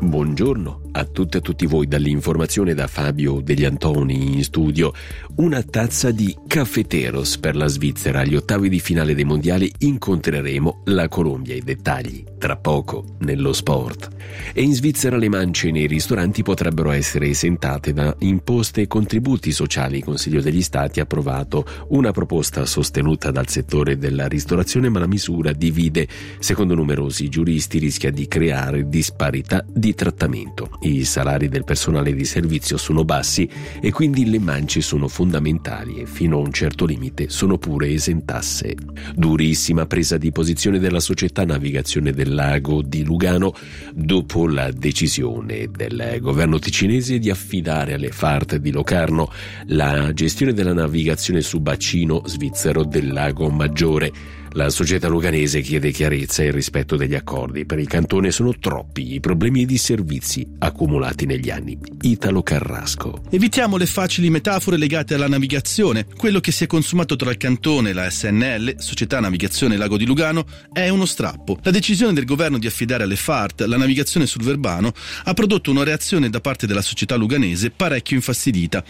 Buongiorno a tutte e a tutti voi dall'informazione da Fabio Degli Antoni in studio. Una tazza di Cafeteros per la Svizzera. Agli ottavi di finale dei mondiali incontreremo la Colombia. I dettagli tra poco nello sport. E in Svizzera le mance nei ristoranti potrebbero essere esentate da imposte e contributi sociali. Il Consiglio degli Stati ha approvato una proposta sostenuta dal settore della ristorazione, ma la misura divide. Secondo numerosi giuristi rischia di creare disparità di trattamento. I salari del personale di servizio sono bassi e quindi le mance sono fondamentali e fino a un certo limite sono pure esentasse. Durissima presa di posizione della società Navigazione del Lago di Lugano dopo la decisione del governo ticinese di affidare alle FART di Locarno la gestione della navigazione sul bacino svizzero del Lago Maggiore. La società luganese chiede chiarezza e il rispetto degli accordi. Per il cantone sono troppi i problemi e i disservizi accumulati negli anni. Italo Carrasco. Evitiamo le facili metafore legate alla navigazione. Quello che si è consumato tra il cantone e la SNL, Società Navigazione Lago di Lugano, è uno strappo. La decisione del governo di affidare alle FART la navigazione sul Verbano ha prodotto una reazione da parte della società luganese parecchio infastidita.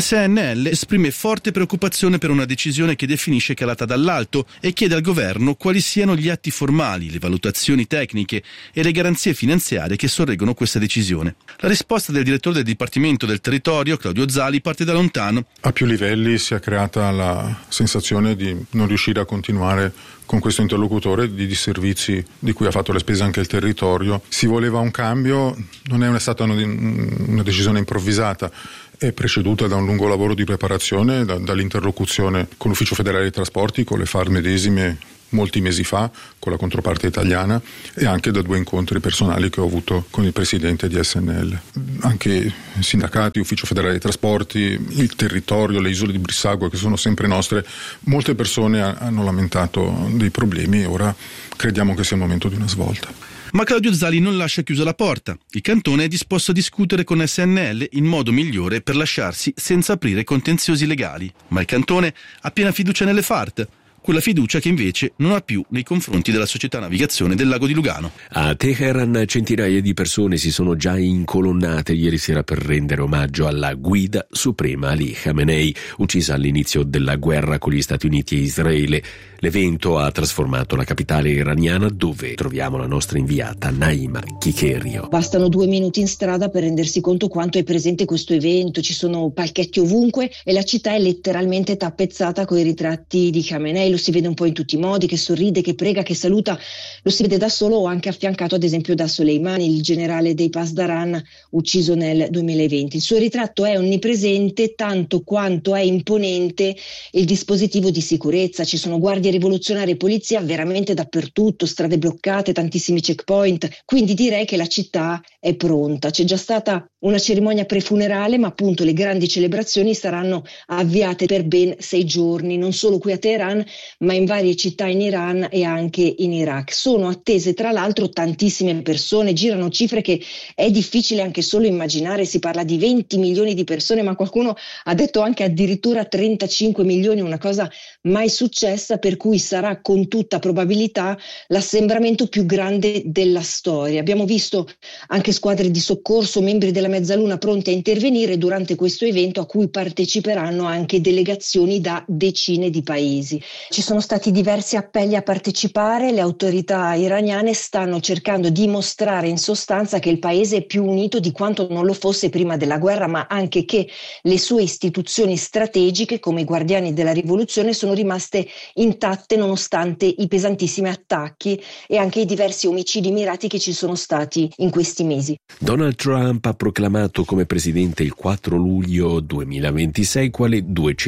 SNL esprime forte preoccupazione per una decisione che definisce calata dall'alto e chiede al governo quali siano gli atti formali, le valutazioni tecniche e le garanzie finanziarie che sorreggono questa decisione. La risposta del direttore del Dipartimento del Territorio, Claudio Zali, parte da lontano. A più livelli si è creata la sensazione di non riuscire a continuare con questo interlocutore di disservizi di cui ha fatto le spese anche il territorio. Si voleva un cambio, non è stata una decisione improvvisata, è preceduta da un lungo lavoro di preparazione, dall'interlocuzione con l'Ufficio Federale dei Trasporti, con le FART medesime molti mesi fa, con la controparte italiana, e anche da 2 incontri personali che ho avuto con il presidente di SNL. Anche sindacati, Ufficio Federale dei Trasporti, il territorio, le isole di Brissago, che sono sempre nostre, molte persone hanno lamentato dei problemi e ora crediamo che sia il momento di una svolta. Ma Claudio Zali non lascia chiusa la porta. Il cantone è disposto a discutere con SNL il modo migliore per lasciarsi senza aprire contenziosi legali. Ma il cantone ha piena fiducia nelle FART, quella fiducia che invece non ha più nei confronti della società Navigazione del Lago di Lugano. A Teheran centinaia di persone si sono già incolonnate ieri sera per rendere omaggio alla guida suprema Ali Khamenei, uccisa all'inizio della guerra con gli Stati Uniti e Israele. L'evento ha trasformato la capitale iraniana, dove troviamo la nostra inviata Naima Chicherio. Bastano 2 minuti in strada per rendersi conto quanto è presente questo evento. Ci sono palchetti ovunque e la città è letteralmente tappezzata con i ritratti di Khamenei. Lo si vede un po' in tutti i modi, che sorride, che prega, che saluta. Lo si vede da solo o anche affiancato ad esempio da Soleimani, il generale dei Pasdaran ucciso nel 2020. Il suo ritratto è onnipresente tanto quanto è imponente il dispositivo di sicurezza. Ci sono guardie rivoluzionari e polizia veramente dappertutto, strade bloccate, tantissimi checkpoint, quindi direi che la città è pronta. C'è già stata una cerimonia prefunerale, ma appunto le grandi celebrazioni saranno avviate per ben 6 giorni, non solo qui a Teheran, ma in varie città in Iran e anche in Iraq. Sono attese tra l'altro tantissime persone, girano cifre che è difficile anche solo immaginare. Si parla di 20 milioni di persone, ma qualcuno ha detto anche addirittura 35 milioni, una cosa mai successa, per cui sarà con tutta probabilità l'assembramento più grande della storia. Abbiamo visto anche squadre di soccorso, membri della Mezzaluna pronti a intervenire durante questo evento, a cui parteciperanno anche delegazioni da decine di paesi. Ci sono stati diversi appelli a partecipare. Le autorità iraniane stanno cercando di mostrare in sostanza che il paese è più unito di quanto non lo fosse prima della guerra, ma anche che le sue istituzioni strategiche, come i guardiani della rivoluzione, sono rimaste intatte nonostante i pesantissimi attacchi e anche i diversi omicidi mirati che ci sono stati in questi mesi. Donald Trump ha proclamato come presidente il 4 luglio 2026 quale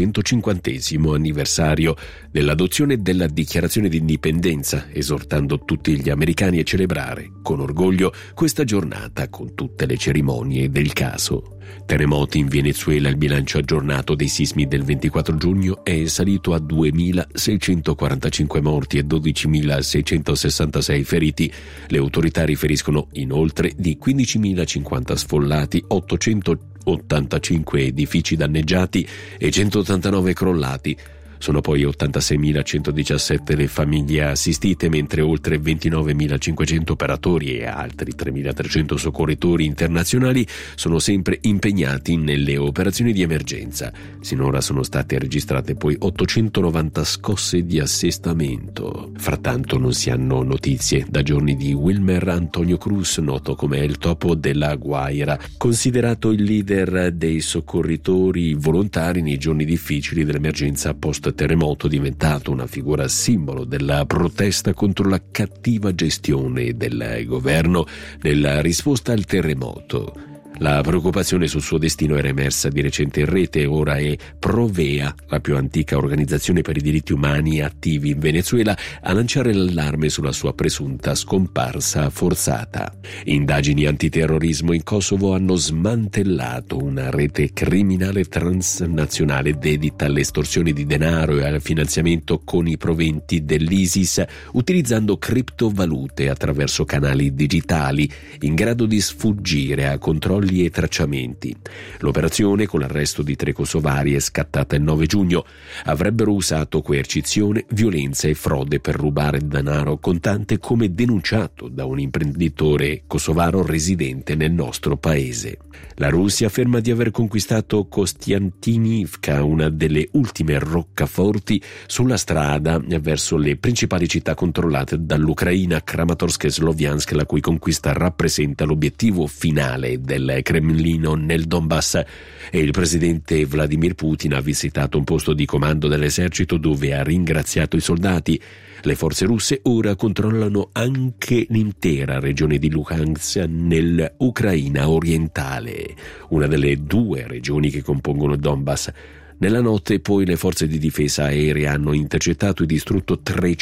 250° anniversario dell'adozione della Dichiarazione di Indipendenza, esortando tutti gli americani a celebrare con orgoglio questa giornata con tutte le cerimonie del caso. Terremoti in Venezuela. Il bilancio aggiornato dei sismi del 24 giugno è salito a 2.645 morti e 12.666 feriti. Le autorità riferiscono inoltre di 15.050 sfollati, 885 edifici danneggiati e 189 crollati. Sono poi 86.117 le famiglie assistite, mentre oltre 29.500 operatori e altri 3.300 soccorritori internazionali sono sempre impegnati nelle operazioni di emergenza. Sinora sono state registrate poi 890 scosse di assestamento. Frattanto non si hanno notizie da giorni di Wilmer Antonio Cruz, noto come il topo della Guaira, considerato il leader dei soccorritori volontari nei giorni difficili dell'emergenza post-terremoto, diventato una figura simbolo della protesta contro la cattiva gestione del governo nella risposta al terremoto. La preoccupazione sul suo destino era emersa di recente in rete e ora è Provea, la più antica organizzazione per i diritti umani attivi in Venezuela, a lanciare l'allarme sulla sua presunta scomparsa forzata. Indagini antiterrorismo in Kosovo hanno smantellato una rete criminale transnazionale dedita all'estorsione di denaro e al finanziamento con i proventi dell'ISIS, utilizzando criptovalute attraverso canali digitali in grado di sfuggire a controlli e tracciamenti. L'operazione, con l'arresto di 3 kosovari, è scattata il 9 giugno. Avrebbero usato coercizione, violenza e frode per rubare denaro contante, come denunciato da un imprenditore kosovaro residente nel nostro paese. La Russia afferma di aver conquistato Kostiantynivka, una delle ultime roccaforti sulla strada verso le principali città controllate dall'Ucraina, Kramatorsk e Sloviansk, la cui conquista rappresenta l'obiettivo finale del Cremlino nel Donbass. E il presidente Vladimir Putin ha visitato un posto di comando dell'esercito dove ha ringraziato i soldati. Le forze russe ora controllano anche l'intera regione di Luhansk nell'Ucraina orientale, una delle 2 regioni che compongono il Donbass. Nella notte poi le forze di difesa aerea hanno intercettato e distrutto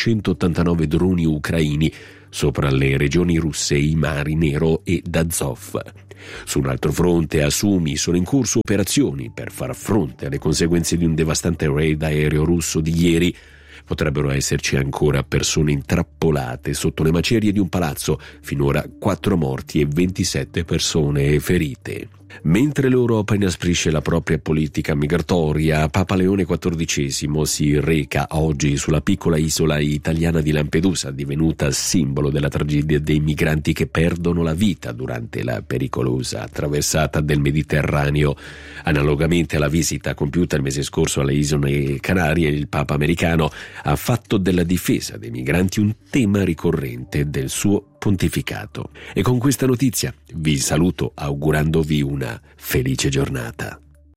389 droni ucraini sopra le regioni russe, i mari Nero e d'Azov. Su un altro fronte, a Sumi, sono in corso operazioni per far fronte alle conseguenze di un devastante raid aereo russo di ieri. Potrebbero esserci ancora persone intrappolate sotto le macerie di un palazzo, finora 4 morti e 27 persone ferite. Mentre l'Europa inasprisce la propria politica migratoria, Papa Leone XIV si reca oggi sulla piccola isola italiana di Lampedusa, divenuta simbolo della tragedia dei migranti che perdono la vita durante la pericolosa traversata del Mediterraneo. Analogamente alla visita compiuta il mese scorso alle Isole Canarie, il Papa americano ha fatto della difesa dei migranti un tema ricorrente del suo pontificato. E con questa notizia vi saluto augurandovi una felice giornata.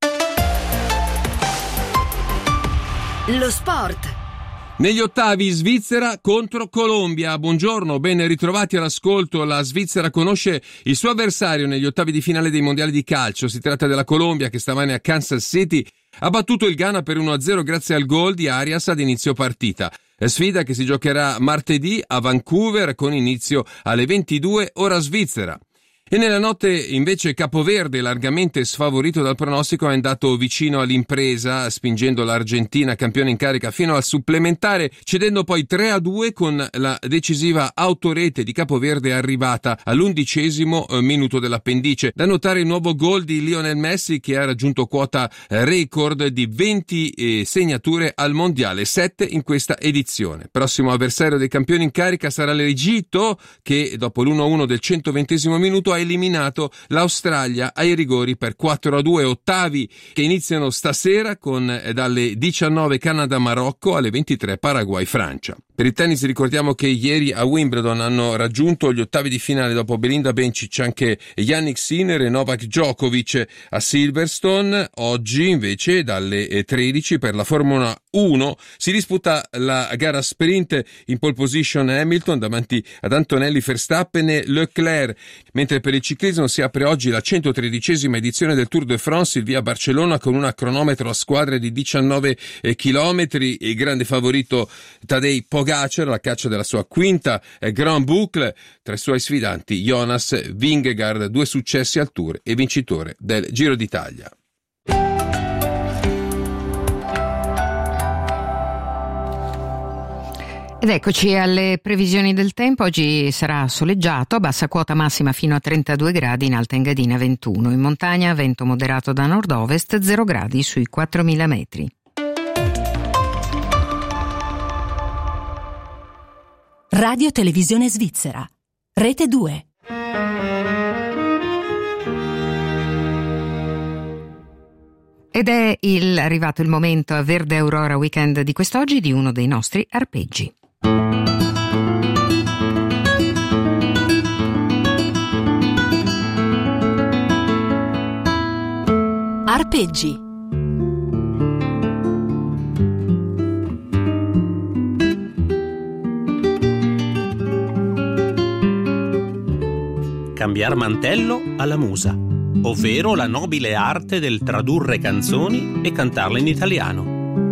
Lo sport. Negli ottavi Svizzera contro Colombia. Buongiorno, ben ritrovati all'ascolto. La Svizzera conosce il suo avversario negli ottavi di finale dei mondiali di calcio. Si tratta della Colombia che stamane a Kansas City ha battuto il Ghana per 1-0 grazie al gol di Arias ad inizio partita. Sfida che si giocherà martedì a Vancouver con inizio alle 22 ora svizzera. E nella notte invece Capoverde, largamente sfavorito dal pronostico, è andato vicino all'impresa, spingendo l'Argentina campione in carica fino al supplementare, cedendo poi 3-2 con la decisiva autorete di Capoverde arrivata all'11° minuto dell'appendice. Da notare il nuovo gol di Lionel Messi, che ha raggiunto quota record di 20 segnature al mondiale, 7 in questa edizione. Prossimo avversario dei campioni in carica sarà l'Egitto, che dopo l'1-1 del 120° minuto ha eliminato l'Australia ai rigori per 4-2. Ottavi che iniziano stasera con dalle 19 Canada-Marocco alle 23 Paraguay-Francia. Per il tennis ricordiamo che ieri a Wimbledon hanno raggiunto gli ottavi di finale dopo Belinda Bencic anche Jannik Sinner e Novak Djokovic a Silverstone. Oggi invece dalle 13 per la Formula 1 si disputa la gara sprint. In pole position Hamilton davanti ad Antonelli, Verstappen e Leclerc, mentre per il ciclismo si apre oggi la 113ª edizione del Tour de France, il via Barcellona con una cronometro a squadre di 19 chilometri. Il grande favorito Tadej Pogacar alla caccia della sua quinta Grand Boucle, tra i suoi sfidanti Jonas Vingegaard, 2 successi al Tour e vincitore del Giro d'Italia. Ed eccoci alle previsioni del tempo. Oggi sarà soleggiato, bassa quota massima fino a 32 gradi, in Alta Engadina 21, in montagna vento moderato da nord-ovest, 0 gradi sui 4.000 metri. Radio Televisione Svizzera. Rete 2. Ed è arrivato il momento a Verde Aurora Weekend di quest'oggi di uno dei nostri arpeggi. Arpeggi. Cambiar mantello alla musa, ovvero la nobile arte del tradurre canzoni e cantarle in italiano.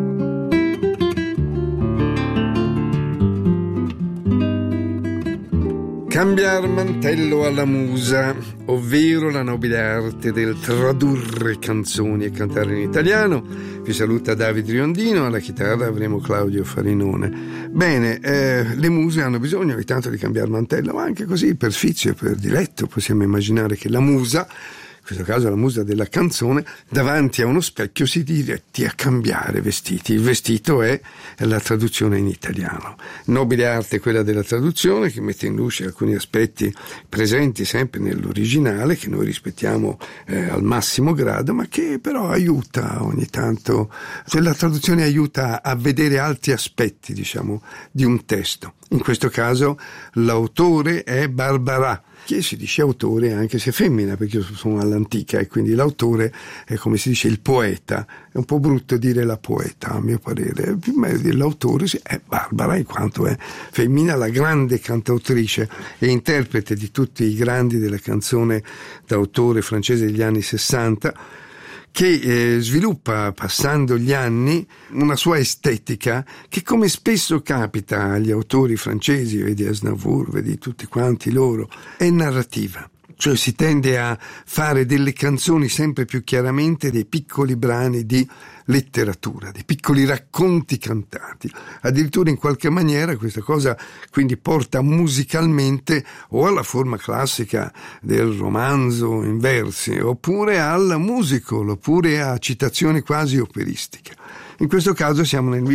Cambiar mantello alla musa, ovvero la nobile arte del tradurre canzoni e cantare in italiano. Vi saluta David Riondino, alla chitarra avremo Claudio Farinone. Bene, le muse hanno bisogno ogni tanto di cambiare mantello, ma anche così per sfizio, per diletto. Possiamo immaginare che la musa, in questo caso la musa della canzone, davanti a uno specchio si diretti a cambiare vestiti. Il vestito è la traduzione in italiano. Nobile arte quella della traduzione, che mette in luce alcuni aspetti presenti sempre nell'originale, che noi rispettiamo al massimo grado, ma che però aiuta ogni tanto, cioè la traduzione aiuta a vedere altri aspetti, diciamo, di un testo. In questo caso l'autore è Barbara, che si dice autore anche se femmina, perché io sono all'antica e quindi l'autore è, come si dice, il poeta. È un po' brutto dire la poeta, a mio parere. Più meglio dire l'autore è Barbara, in quanto è femmina, la grande cantautrice e interprete di tutti i grandi della canzone d'autore francese degli anni 60, che sviluppa, passando gli anni, una sua estetica che, come spesso capita agli autori francesi, vedi Aznavour, vedi tutti quanti loro, è narrativa. Cioè si tende a fare delle canzoni sempre più chiaramente dei piccoli brani di letteratura, dei piccoli racconti cantati. Addirittura in qualche maniera questa cosa quindi porta musicalmente o alla forma classica del romanzo in versi, oppure al musical, oppure a citazioni quasi operistiche. In questo caso siamo nel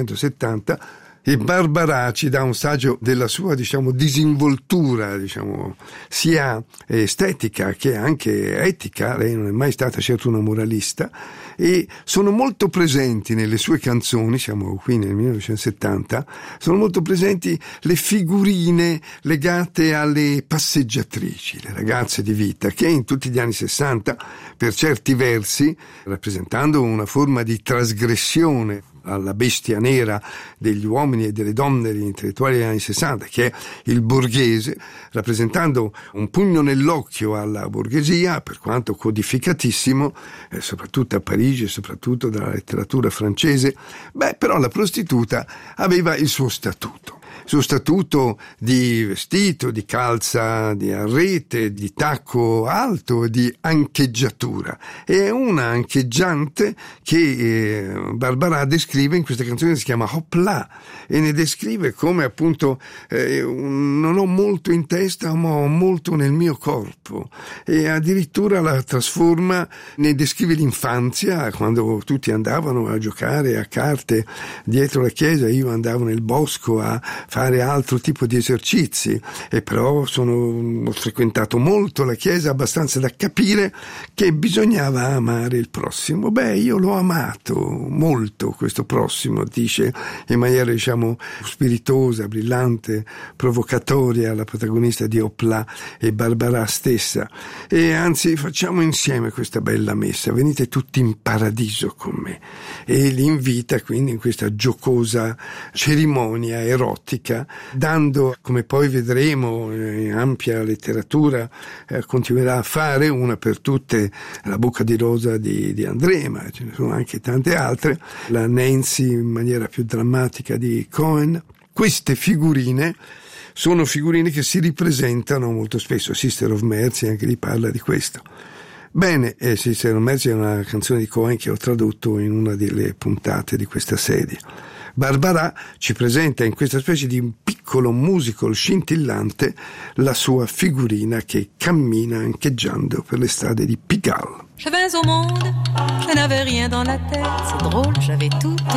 1970 e Barbara ci dà un saggio della sua, diciamo, disinvoltura, diciamo, sia estetica che anche etica. Lei non è mai stata certo una moralista, e sono molto presenti nelle sue canzoni, siamo qui nel 1970, sono molto presenti le figurine legate alle passeggiatrici, le ragazze di vita, che in tutti gli anni 60, per certi versi, rappresentando una forma di trasgressione alla bestia nera degli uomini e delle donne, degli intellettuali degli anni 60, che è il borghese, rappresentando un pugno nell'occhio alla borghesia, per quanto codificatissimo, soprattutto a Parigi e soprattutto dalla letteratura francese. Però la prostituta aveva il suo statuto di vestito, di calza, di arrete, di tacco alto e di ancheggiatura. È una ancheggiante che Barbara descrive in questa canzone che si chiama Hop là, e ne descrive come appunto non ho molto in testa ma ho molto nel mio corpo, e addirittura la trasforma, ne descrive l'infanzia, quando tutti andavano a giocare a carte dietro la chiesa, io andavo nel bosco a fare altro tipo di esercizi, e però ho frequentato molto la chiesa, abbastanza da capire che bisognava amare il prossimo. Io l'ho amato molto questo prossimo, dice in maniera, diciamo, spiritosa, brillante, provocatoria, la protagonista di Hop là e Barbara stessa. E anzi, facciamo insieme questa bella messa, venite tutti in paradiso con me, e li invita quindi in questa giocosa cerimonia erotica, dando, come poi vedremo in ampia letteratura continuerà a fare, una per tutte La bocca di rosa di André, ma ce ne sono anche tante altre, la Nancy in maniera più drammatica di Cohen. Queste figurine sono figurine che si ripresentano molto spesso. Sister of Mercy anche lì parla di questo. Bene, Sister of Mercy è una canzone di Cohen che ho tradotto in una delle puntate di questa serie. Barbara ci presenta in questa specie di piccolo musical scintillante la sua figurina che cammina ancheggiando per le strade di Pigalle. Je vais au monde, je n'avais rien dans la tête, c'est drôle, j'avais tout